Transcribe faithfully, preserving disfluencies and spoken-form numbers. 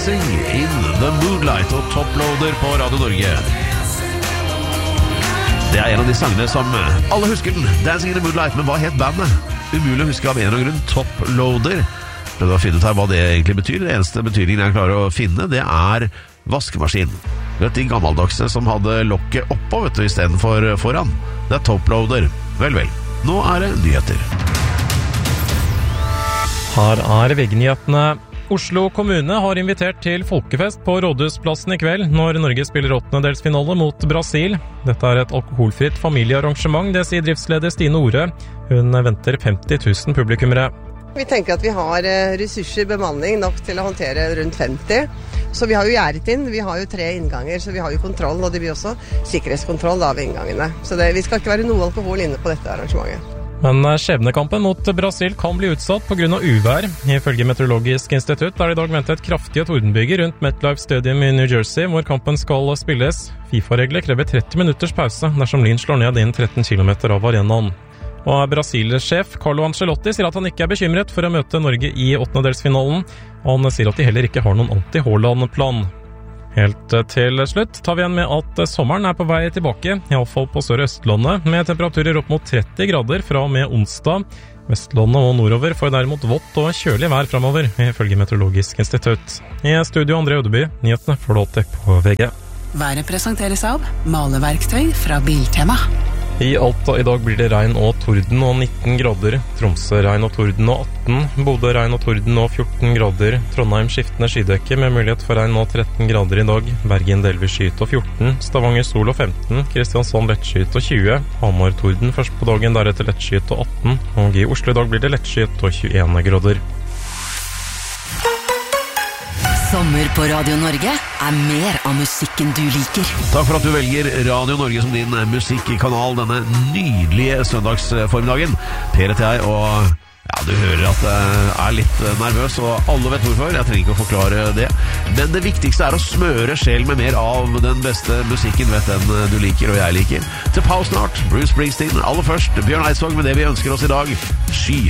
Dancing in the Moonlight og Toploader på Radio Norge. Det er en av de sangene som alle husker den, Dancing in the Moonlight, men hva het bandet? Umulig å huske av en eller annen grunn, Toploader. Prøvde å finne ut her hva det egentlig betyr. Det eneste betydningen jeg klarer å finne, det er vaskemaskin. Vet de gammeldagse som hadde lokket oppå, vet du, i stedet for foran. Det er Toploader. Vel, vel. Nå er det nyheter. Her er V G-nyhetene. Oslo kommune har invitert til folkefest på Rådhusplassen i kveld når Norge spiller åttendedelsfinale mot Brasil. Dette er et alkoholfritt familiearrangement, det sier driftsleder Stine Ore. Hun venter femti tusen publikummere. Vi tenker at vi har ressurser, bemanning nok til å håndtere rundt femti. Så vi har jo gjerdet inn, vi har jo tre innganger, så vi har jo kontroll, og det blir også sikkerhetskontroll av inngangene. Så det, vi skal ikke være noe alkohol inne på dette arrangementet. Men skjebnekampen mot Brasil kan bli utsatt på grunn av uvær. Ifølge Meteorologisk institutt er det i dag ventet kraftige tordenbyger rundt MetLife Stadium i New Jersey, hvor kampen skal spilles. FIFA-regler krever tretti minutters pause dersom Lyn slår ned innen tretten kilometer av arenaen. Og Brasil-sjef Carlo Ancelotti sier at han ikke er bekymret for å møte Norge i åttendedelsfinalen. Han sier at de heller ikke har noen anti-Haaland-plan. Helt til slutt tar vi igjen med at sommeren er på vei tilbake, i alle fall på Sør- og Østlandet, med temperaturer opp mot tretti grader fra og med onsdag. Vestlandet og nordover får derimot vått og kjølig vær fremover, ifølge Meteorologisk institutt. I studio André Ødeby, nyhetene får du alltid på V G. Været presenteres av maleverktøy fra Biltema. I Alta i dag blir det regn og torden og nitten grader. Tromsø regn og torden og atten. Bodø regn og torden og fjorten grader. Trondheim skiftende skydekke med mulighet for regn og tretten grader i dag. Bergen delvis skyet og fjorten. Stavanger sol og femten. Kristiansand lettskyet og tjue. Hamar torden først på dagen, deretter lettskyet og atten. Og i Oslo i dag blir det lettskyet og tjueen grader. Sommer på Radio Norge er mer av musikken du liker. Takk for at du velger Radio Norge som din musikkanal denne nydelige søndagsformiddagen. Per heter jeg, og ja, du hører at jeg er litt nervøs, og alle vet hvorfor. Jeg trenger ikke å forklare det. Men det viktigste er å smøre sjel med mer av den beste musikken, vet den du liker og jeg liker. Til pause snart, Bruce Springsteen. Aller først, Bjørn Eidsvåg med det vi ønsker oss i dag. Sky